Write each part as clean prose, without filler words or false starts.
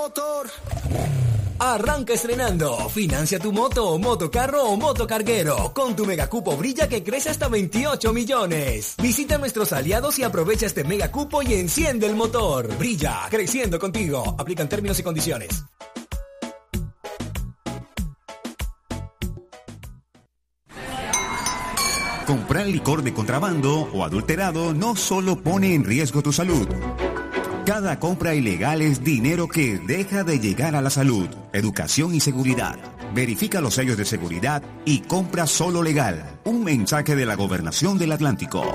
motor. Arranca estrenando. Financia tu moto, motocarro o motocarguero con tu Megacupo Brilla que crece hasta 28 millones. Visita a nuestros aliados y aprovecha este Megacupo y enciende el motor. Brilla, creciendo contigo. Aplican términos y condiciones. Comprar licor de contrabando o adulterado no solo pone en riesgo tu salud. Cada compra ilegal es dinero que deja de llegar a la salud, educación y seguridad. Verifica los sellos de seguridad y compra solo legal. Un mensaje de la Gobernación del Atlántico.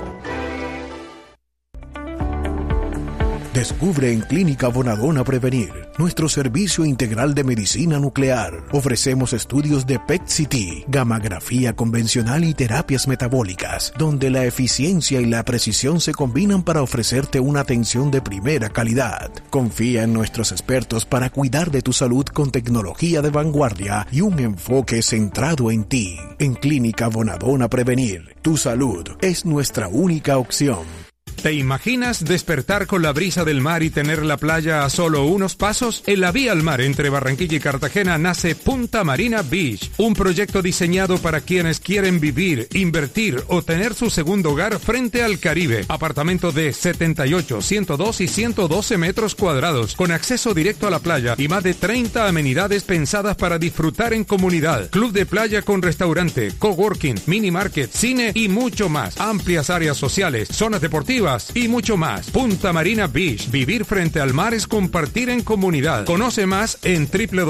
Descubre en Clínica Bonadona Prevenir nuestro servicio integral de medicina nuclear. Ofrecemos estudios de PET-CT, gammagrafía convencional y terapias metabólicas, donde la eficiencia y la precisión se combinan para ofrecerte una atención de primera calidad. Confía en nuestros expertos para cuidar de tu salud con tecnología de vanguardia y un enfoque centrado en ti. En Clínica Bonadona Prevenir, tu salud es nuestra única opción. ¿Te imaginas despertar con la brisa del mar y tener la playa a solo unos pasos? En la vía al mar entre Barranquilla y Cartagena nace Punta Marina Beach, un proyecto diseñado para quienes quieren vivir, invertir o tener su segundo hogar frente al Caribe. Apartamento de 78, 102 y 112 metros cuadrados, con acceso directo a la playa y más de 30 amenidades pensadas para disfrutar en comunidad. Club de playa con restaurante, coworking, mini market, cine y mucho más. Amplias áreas sociales, zonas deportivas y mucho más. Punta Marina Beach. Vivir frente al mar es compartir en comunidad. Conoce más en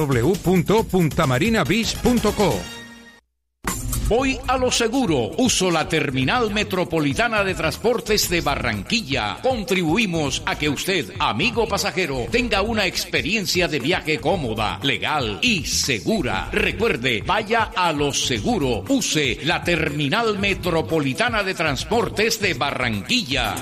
www.puntamarinabeach.co. Voy a lo seguro. Uso la Terminal Metropolitana de Transportes de Barranquilla. Contribuimos a que usted, amigo pasajero, tenga una experiencia de viaje cómoda, legal y segura. Recuerde, vaya a lo seguro. Use la Terminal Metropolitana de Transportes de Barranquilla.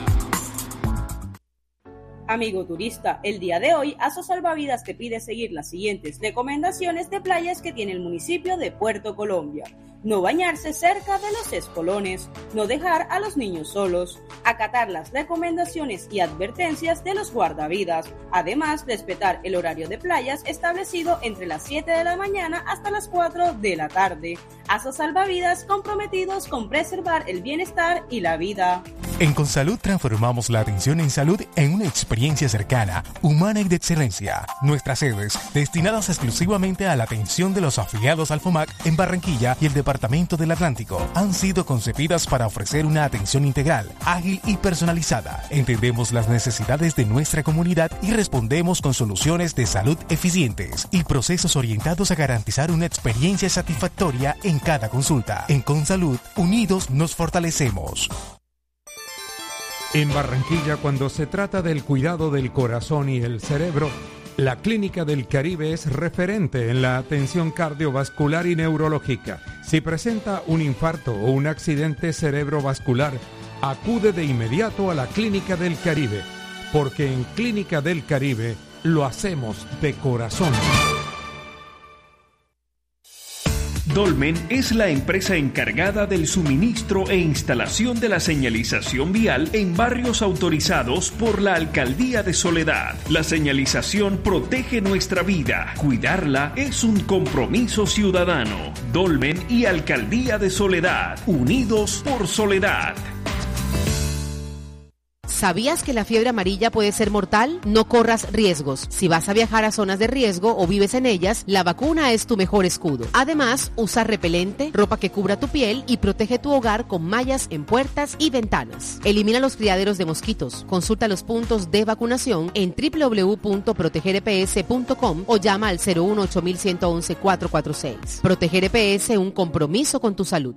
Amigo turista, el día de hoy Aso Salvavidas te pide seguir las siguientes recomendaciones de playas que tiene el municipio de Puerto Colombia. No bañarse cerca de los espolones, no dejar a los niños solos, acatar las recomendaciones y advertencias de los guardavidas, además respetar el horario de playas establecido entre las 7 de la mañana hasta las 4 de la tarde. Aso Salvavidas, comprometidos con preservar el bienestar y la vida. En Consalud transformamos la atención en salud en una experiencia cercana, humana y de excelencia. Nuestras sedes, destinadas exclusivamente a la atención de los afiliados al FOMAC en Barranquilla y el Departamento del Atlántico, han sido concebidas para ofrecer una atención integral, ágil y personalizada. Entendemos las necesidades de nuestra comunidad y respondemos con soluciones de salud eficientes y procesos orientados a garantizar una experiencia satisfactoria en cada consulta. En Consalud, unidos nos fortalecemos. En Barranquilla, cuando se trata del cuidado del corazón y el cerebro, la Clínica del Caribe es referente en la atención cardiovascular y neurológica. Si presenta un infarto o un accidente cerebrovascular, acude de inmediato a la Clínica del Caribe, porque en Clínica del Caribe lo hacemos de corazón. Dolmen es la empresa encargada del suministro e instalación de la señalización vial en barrios autorizados por la Alcaldía de Soledad. La señalización protege nuestra vida. Cuidarla es un compromiso ciudadano. Dolmen y Alcaldía de Soledad, unidos por Soledad. ¿Sabías que la fiebre amarilla puede ser mortal? No corras riesgos. Si vas a viajar a zonas de riesgo o vives en ellas, la vacuna es tu mejor escudo. Además, usa repelente, ropa que cubra tu piel y protege tu hogar con mallas en puertas y ventanas. Elimina los criaderos de mosquitos. Consulta los puntos de vacunación en www.protegereps.com o llama al 018-111-446. Proteger EPS, un compromiso con tu salud.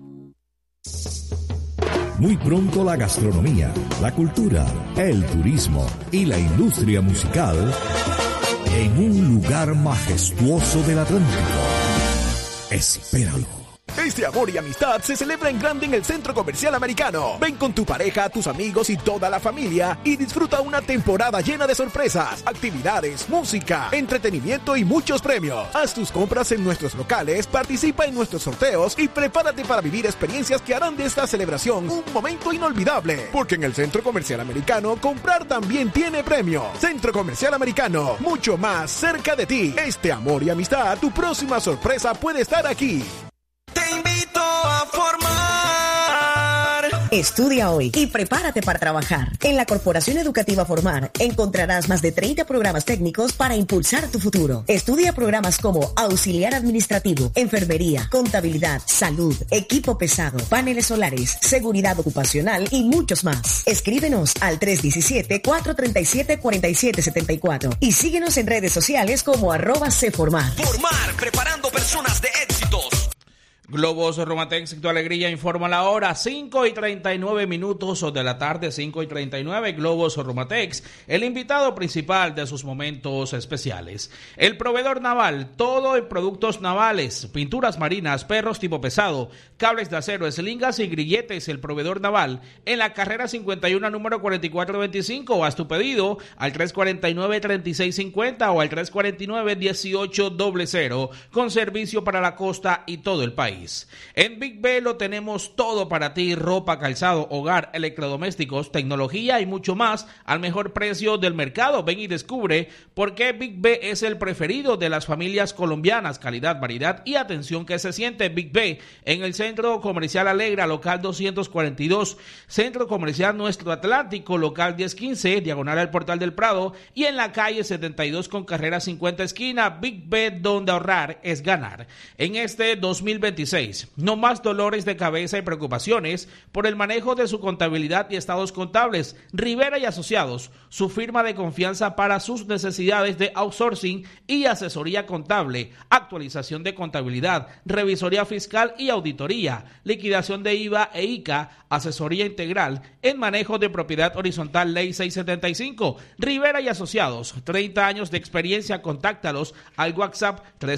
Muy pronto la gastronomía, la cultura, el turismo y la industria musical en un lugar majestuoso del Atlántico. Espéralo. Este amor y amistad se celebra en grande en el Centro Comercial Americano. Ven con tu pareja, tus amigos y toda la familia y disfruta una temporada llena de sorpresas, actividades, música, entretenimiento y muchos premios. Haz tus compras en nuestros locales, participa en nuestros sorteos y prepárate para vivir experiencias que harán de esta celebración un momento inolvidable. Porque en el Centro Comercial Americano, comprar también tiene premio. Centro Comercial Americano, mucho más cerca de ti. Este amor y amistad, tu próxima sorpresa puede estar aquí. Te invito a formar. Estudia hoy y prepárate para trabajar. En la Corporación Educativa Formar encontrarás más de 30 programas técnicos para impulsar tu futuro. Estudia programas como auxiliar administrativo, enfermería, contabilidad, salud, equipo pesado, paneles solares, seguridad ocupacional y muchos más. Escríbenos al 317-437-4774 y síguenos en redes sociales como @cformar. Formar, preparando personas de éxitos. Globos Romatex, tu alegría, informa la hora, 5:39 de la tarde, 5:39, Globos Romatex, el invitado principal de sus momentos especiales. El proveedor naval, todo en productos navales, pinturas marinas, perros tipo pesado, cables de acero, eslingas y grilletes, el proveedor naval, en la carrera 51, número 4425, o haz tu pedido al 349-3650 o al 349-1800, con servicio para la costa y todo el país. En Big B lo tenemos todo para ti: ropa, calzado, hogar, electrodomésticos, tecnología y mucho más al mejor precio del mercado. Ven y descubre por qué Big B es el preferido de las familias colombianas. Calidad, variedad y atención que se siente. Big B en el Centro Comercial Alegra, local 242, Centro Comercial Nuestro Atlántico, local 1015, diagonal al Portal del Prado, y en la calle 72 con carrera 50 esquina. Big B, donde ahorrar es ganar. En este 2026, no más dolores de cabeza y preocupaciones por el manejo de su contabilidad y estados contables. Rivera y Asociados, su firma de confianza para sus necesidades de outsourcing y asesoría contable, actualización de contabilidad, revisoría fiscal y auditoría, liquidación de IVA e ICA, asesoría integral en manejo de propiedad horizontal, ley 675. Rivera y Asociados, 30 años de experiencia. Contáctalos al WhatsApp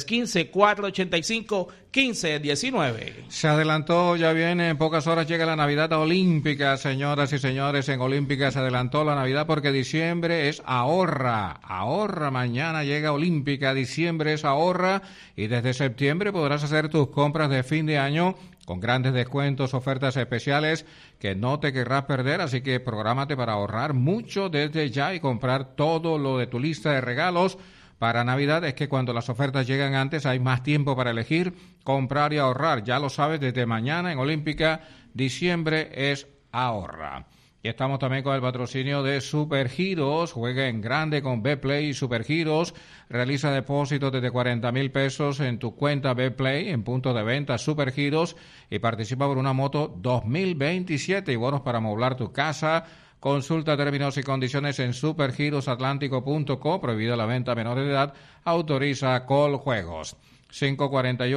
315-485-1519. Se adelantó, ya viene, en pocas horas llega la Navidad Olímpica, señoras y señores. En Olímpica se adelantó la Navidad porque diciembre es ahorra, mañana llega Olímpica, diciembre es ahorra, y desde septiembre podrás hacer tus compras de fin de año con grandes descuentos, ofertas especiales que no te querrás perder, así que prográmate para ahorrar mucho desde ya y comprar todo lo de tu lista de regalos para Navidad. Es que cuando las ofertas llegan antes hay más tiempo para elegir, comprar y ahorrar. Ya lo sabes, desde mañana en Olímpica, diciembre es ahorra. Y estamos también con el patrocinio de Supergiros. Juega en grande con Betplay y Supergiros. Realiza depósitos desde 40,000 pesos en tu cuenta Betplay en punto de venta Supergiros y participa por una moto 2027 y bonos para amoblar tu casa. Consulta términos y condiciones en supergirosatlántico.co. Prohibida la venta a menores de edad. Autoriza Coljuegos. 5:41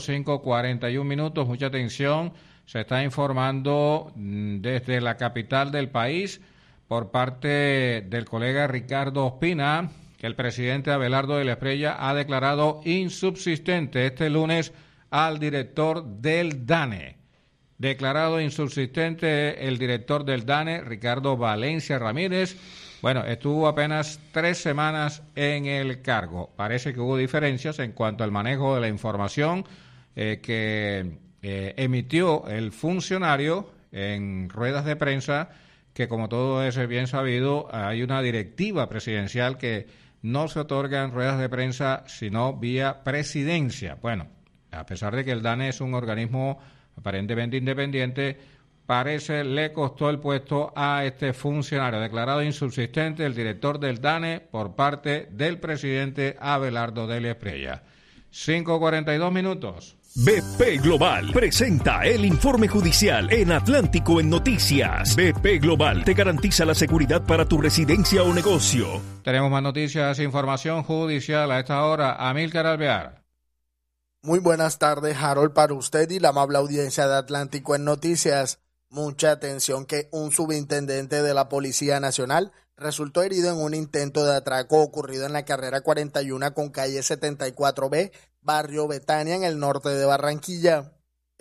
minutos. Mucha atención. Se está informando desde la capital del país por parte del colega Ricardo Ospina que el presidente Abelardo de la Espriella ha declarado insubsistente este lunes al director del DANE. Declarado insubsistente el director del DANE, Ricardo Valencia Ramírez. Bueno, estuvo apenas 3 semanas en el cargo. Parece que hubo diferencias en cuanto al manejo de la información que emitió el funcionario en ruedas de prensa, que como todo es bien sabido, hay una directiva presidencial que no se otorga en ruedas de prensa sino vía presidencia. Bueno, a pesar de que el DANE es un organismo aparentemente independiente, parece le costó el puesto a este funcionario. Declarado insubsistente el director del DANE por parte del presidente Abelardo de la Espriella. 5:42 minutos. BP Global presenta el informe judicial en Atlántico en Noticias. BP Global te garantiza la seguridad para tu residencia o negocio. Tenemos más noticias, información judicial a esta hora. Amílcar Alvear. Muy buenas tardes, Harold, para usted y la amable audiencia de Atlántico en Noticias. Mucha atención que un subintendente de la Policía Nacional resultó herido en un intento de atraco ocurrido en la carrera 41 con calle 74B, barrio Betania, en el norte de Barranquilla.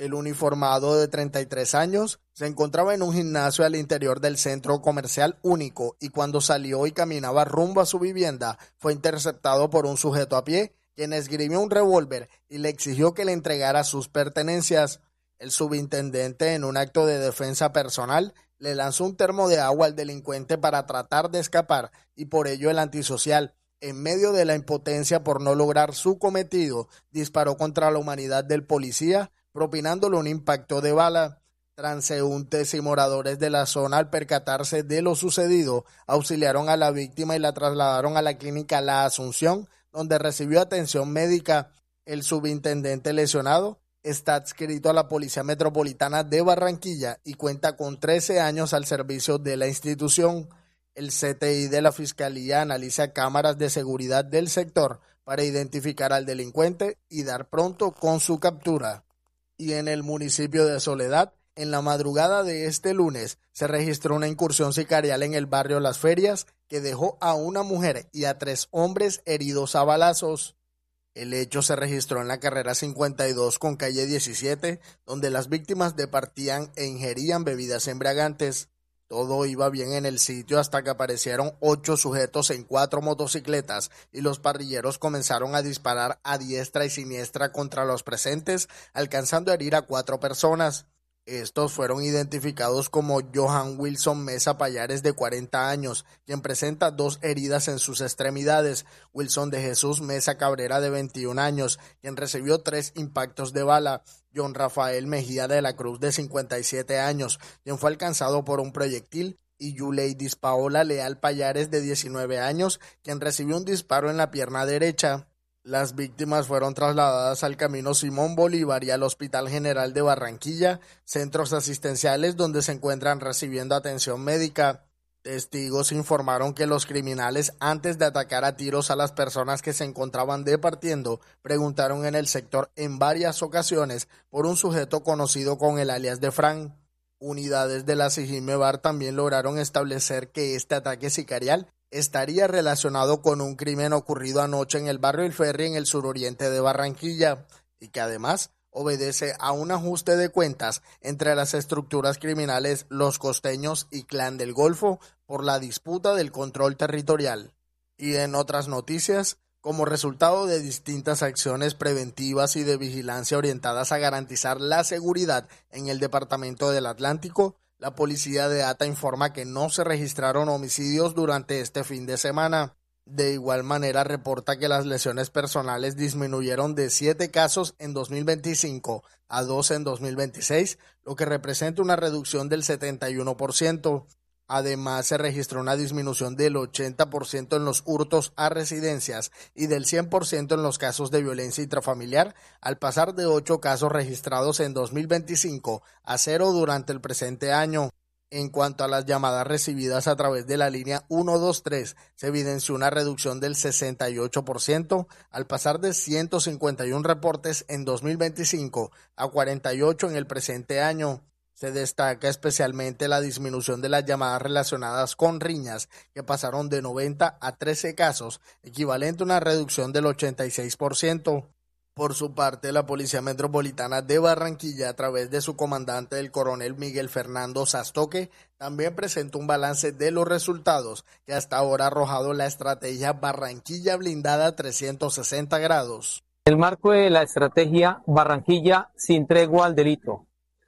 El uniformado de 33 años se encontraba en un gimnasio al interior del centro comercial Único y cuando salió y caminaba rumbo a su vivienda fue interceptado por un sujeto a pie quien esgrimió un revólver y le exigió que le entregara sus pertenencias. El subintendente, en un acto de defensa personal, le lanzó un termo de agua al delincuente para tratar de escapar y por ello el antisocial, en medio de la impotencia por no lograr su cometido, disparó contra la humanidad del policía, propinándole un impacto de bala. Transeúntes y moradores de la zona, al percatarse de lo sucedido, auxiliaron a la víctima y la trasladaron a la clínica La Asunción, donde recibió atención médica. El subintendente lesionado está adscrito a la Policía Metropolitana de Barranquilla y cuenta con 13 años al servicio de la institución. El CTI de la Fiscalía analiza cámaras de seguridad del sector para identificar al delincuente y dar pronto con su captura. Y en el municipio de Soledad, en la madrugada de este lunes, se registró una incursión sicarial en el barrio Las Ferias que dejó a una mujer y a 3 hombres heridos a balazos. El hecho se registró en la carrera 52 con calle 17, donde las víctimas departían e ingerían bebidas embriagantes. Todo iba bien en el sitio hasta que aparecieron 8 sujetos en 4 motocicletas y los parrilleros comenzaron a disparar a diestra y siniestra contra los presentes, alcanzando a herir a 4 personas. Estos fueron identificados como Johan Wilson Mesa Payares, de 40 años, quien presenta 2 heridas en sus extremidades, Wilson de Jesús Mesa Cabrera, de 21 años, quien recibió 3 impactos de bala, John Rafael Mejía de la Cruz, de 57 años, quien fue alcanzado por un proyectil, y Yuleidis Paola Leal Payares, de 19 años, quien recibió un disparo en la pierna derecha. Las víctimas fueron trasladadas al Camino Simón Bolívar y al Hospital General de Barranquilla, centros asistenciales donde se encuentran recibiendo atención médica. Testigos informaron que los criminales, antes de atacar a tiros a las personas que se encontraban departiendo, preguntaron en el sector en varias ocasiones por un sujeto conocido con el alias de Fran. Unidades de la Sigimebar también lograron establecer que este ataque sicarial estaría relacionado con un crimen ocurrido anoche en el barrio El Ferry, en el suroriente de Barranquilla, y que además obedece a un ajuste de cuentas entre las estructuras criminales Los Costeños y Clan del Golfo por la disputa del control territorial. Y en otras noticias, como resultado de distintas acciones preventivas y de vigilancia orientadas a garantizar la seguridad en el departamento del Atlántico, la policía de ATA informa que no se registraron homicidios durante este fin de semana. De igual manera, reporta que las lesiones personales disminuyeron de 7 casos en 2025 a 2 en 2026, lo que representa una reducción del 71%. Además, se registró una disminución del 80% en los hurtos a residencias y del 100% en los casos de violencia intrafamiliar, al pasar de 8 casos registrados en 2025 a 0 durante el presente año. En cuanto a las llamadas recibidas a través de la línea 123, se evidenció una reducción del 68%, al pasar de 151 reportes en 2025 a 48 en el presente año. Se destaca especialmente la disminución de las llamadas relacionadas con riñas, que pasaron de 90 a 13 casos, equivalente a una reducción del 86%. Por su parte, la Policía Metropolitana de Barranquilla, a través de su comandante, el coronel Miguel Fernando Sastoque, también presentó un balance de los resultados que hasta ahora ha arrojado la estrategia Barranquilla Blindada 360 grados. En el marco de la estrategia Barranquilla sin tregua al delito,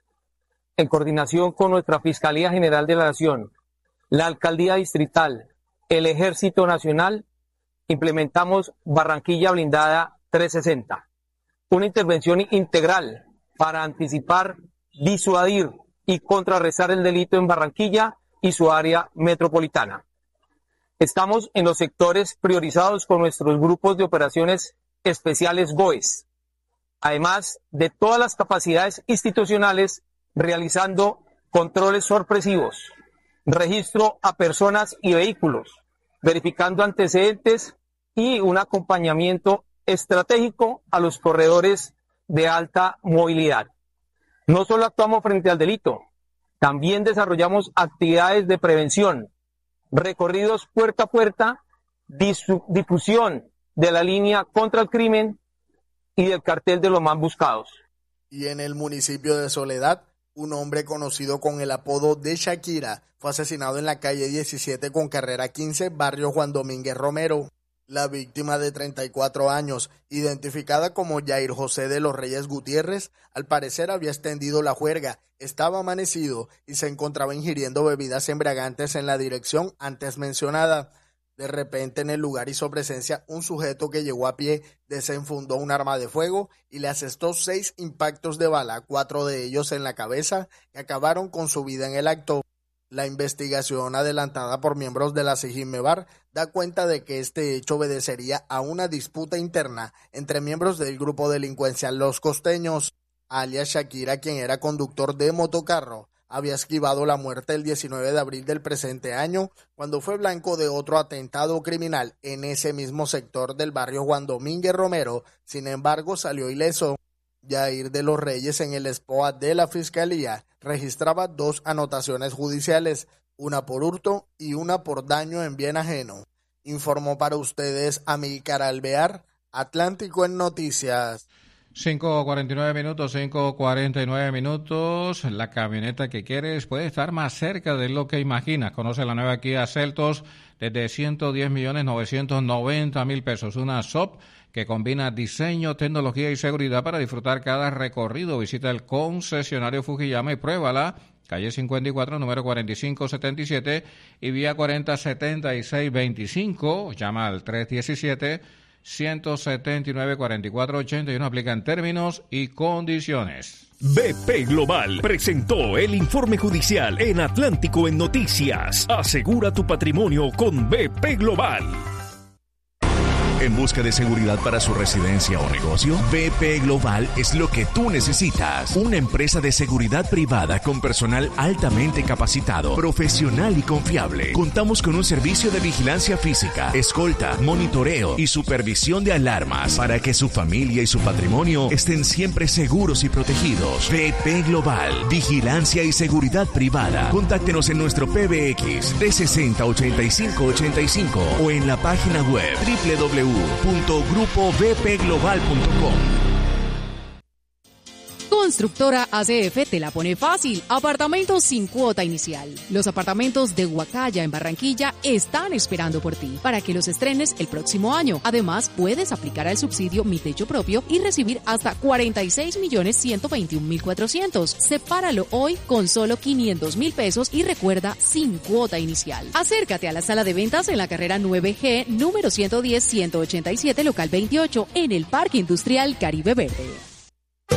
en coordinación con nuestra Fiscalía General de la Nación, la Alcaldía Distrital, el Ejército Nacional, implementamos Barranquilla Blindada 360, una intervención integral para anticipar, disuadir y contrarrestar el delito en Barranquilla y su área metropolitana. Estamos en los sectores priorizados con nuestros grupos de operaciones especiales GOES, además de todas las capacidades institucionales, realizando controles sorpresivos, registro a personas y vehículos, verificando antecedentes y un acompañamiento estratégico a los corredores de alta movilidad. No solo actuamos frente al delito, también desarrollamos actividades de prevención, recorridos puerta a puerta, difusión de la línea contra el crimen y del cartel de los más buscados. Y en el municipio de Soledad, un hombre conocido con el apodo de Shakira fue asesinado en la calle 17 con carrera 15, barrio Juan Domínguez Romero. La víctima de 34 años, identificada como Yair José de los Reyes Gutiérrez, al parecer había extendido la juerga, estaba amanecido y se encontraba ingiriendo bebidas embriagantes en la dirección antes mencionada. De repente en el lugar hizo presencia un sujeto que llegó a pie, desenfundó un arma de fuego y le asestó 6 impactos de bala, 4 de ellos en la cabeza, que acabaron con su vida en el acto. La investigación adelantada por miembros de la SIJIN-MEBAR da cuenta de que este hecho obedecería a una disputa interna entre miembros del grupo delincuencial Los Costeños. Alias Shakira, quien era conductor de motocarro, había esquivado la muerte el 19 de abril del presente año, cuando fue blanco de otro atentado criminal en ese mismo sector del barrio Juan Domínguez Romero. Sin embargo, salió ileso. Yair de los Reyes, en el SPOA de la Fiscalía, registraba 2 anotaciones judiciales, una por hurto y una por daño en bien ajeno. Informó para ustedes Amílcar Alvear, Atlántico en Noticias. 5:49 minutos. La camioneta que quieres puede estar más cerca de lo que imaginas. Conoce la nueva Kia Seltos desde 110.990.000 pesos. Una SOP que combina diseño, tecnología y seguridad para disfrutar cada recorrido. Visita el concesionario Fujiyama y pruébala. Calle 54, número 4577 y vía 407625. Llama al 317-179-4481. Aplica en términos y condiciones. BP Global presentó el informe judicial en Atlántico en Noticias. Asegura tu patrimonio con BP Global. En busca de seguridad para su residencia o negocio, BP Global es lo que tú necesitas. Una empresa de seguridad privada con personal altamente capacitado, profesional y confiable. Contamos con un servicio de vigilancia física, escolta, monitoreo y supervisión de alarmas para que su familia y su patrimonio estén siempre seguros y protegidos. BP Global, vigilancia y seguridad privada. Contáctenos en nuestro PBX 360-8585 o en la página web www.grupobpglobal.com. Constructora ACF te la pone fácil. Apartamentos sin cuota inicial. Los apartamentos de Huacaya en Barranquilla están esperando por ti para que los estrenes el próximo año. Además, puedes aplicar al subsidio Mi Techo Propio y recibir hasta 46.121.400. Sepáralo hoy con solo 500.000 pesos y recuerda, sin cuota inicial. Acércate a la sala de ventas en la carrera 9G, número 110-187, local 28, en el Parque Industrial Caribe Verde.